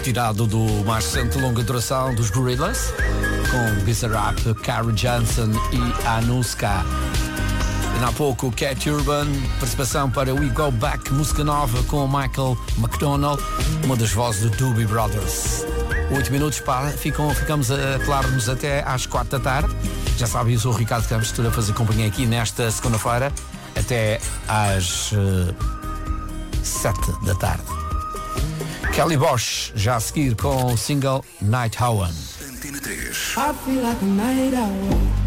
retirado do mais recente longa duração dos Gorillaz, com Bizarrap, Carrie Johnson e Anuska. E há pouco, Cat Urban, participação para We Go Back, música nova com Michael McDonald, uma das vozes do Doobie Brothers. 8 minutos para, ficamos a falar-nos até às 4 da tarde. Já sabem, eu sou o Ricardo Campos, estou a fazer companhia aqui nesta segunda-feira, até às 7 da tarde. Kelly Bosch, já a seguir com o single Night Owl. Antena 3. I feel like a night owl.